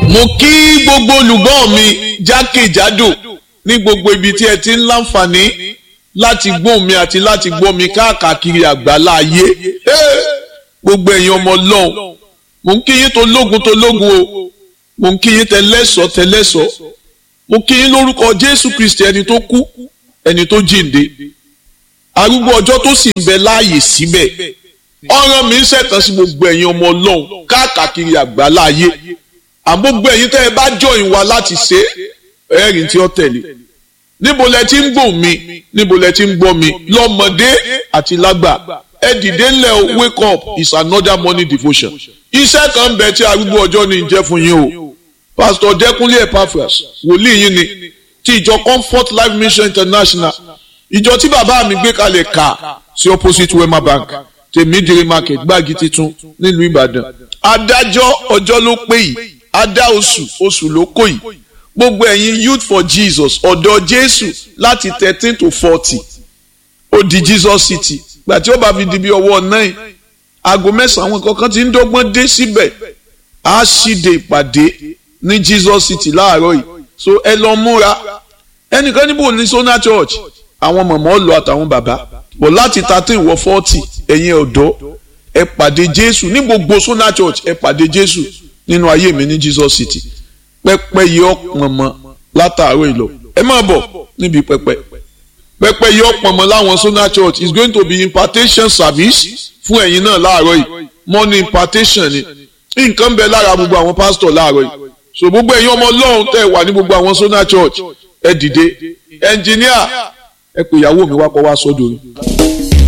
mo kí gbogbo olùgbọ́ mi jákèjádò ní gbogbo ibi tí ẹ ti ń láǹfààní láti gbọ́ mi àti láti gbọ́ mi káàkiri àgbálá ayé. Gbogbo ẹ̀yin ọmọ Ọlọ́run, mo ń kí yín tológun o, mo ń kí yín tẹlẹ́sọ̀, mo kí yín lórúkọ Jésù Kristi ẹni tó kú, ẹni tó jíǹde, arúgbó ọjọ́ tó sì ń bẹ láàyè síbẹ̀. Ọ̀ràn mi ń ṣẹ̀tàn sí gbogbo ẹ̀yin ọmọ Ọlọ́run káàkiri àgbálá ayé. Àgbogbo ẹ̀yin tẹ́ ẹ bá join wa láti ṣe ẹ̀rìn tí ó tẹ̀lé. Níbo lẹ ti ń gbọ́ mi, níbo lẹ ti ń gbọ́ mi, lọ́mọdé àti lágbà. Ẹ dìde ńlẹ̀ o, wake up, it's another morning devotion. Iṣẹ́ kan ń bẹ tí arúgbó ọjọ́ ní jẹ́ fún yín o. Pastor Dẹ́kunlé Epaphras, wòlíì yín ni, ti ìjọ Comfort Life Mission International. Ìjọ tí bàbá mi gbé kalẹ̀ kà sí opposite Wema Bank, Tèmídìrí Market, Gbági Titun nílùú Ìbàdàn. Adájọ́ ọjọ́ ló pé yìí, adá oṣù ló kó yìí. Gbogbo ẹ̀yin Youth for Jesus, ọ̀dọ́ Jésù láti 13 to 40. Ó di Jesus City. Gbà tí ó bá fi di bí ọwọ́ 9, aago 9 àwọn kankan ti ń dọ́gbọ́n dé síbẹ̀. A ṣíde ìpàdé ní Jesus City láàárọ̀ yìí. So ẹ lọ múra. Ẹnìkan níbo ní Sona Church, àwọn mọ̀mọ́ lọ àtàwọn bàbá. Bọ̀ láti 13 wọ 40, ẹ̀yin ọ̀dọ́, ẹ pàdé Jésù. Ní gbogbo Sona Church, ẹ pàdé Jésù nínú ayé mi ní Jesus City. Pẹpẹ yìí ọpọn mọ látàárọ̀ ìlọ. Ẹ máa bọ̀ níbi pẹpẹ. Pẹpẹ yìí ọpọn mọ láwọn Sona Church is going to be impartation service fún ẹ̀yin náà láàárọ̀ yìí. Morning impartation ni. Nǹkan bẹ lára gbogbo àwọn pastor láàárọ̀ yìí. So gbogbo ẹ̀yin ọmọ Ọlọ́run tẹ́ wà ní gbogbo àwọn Sona Church ẹ dìde. Engineer ẹ pè ìyàwó mi wá kọ́ wá sọ́dọ̀ mi.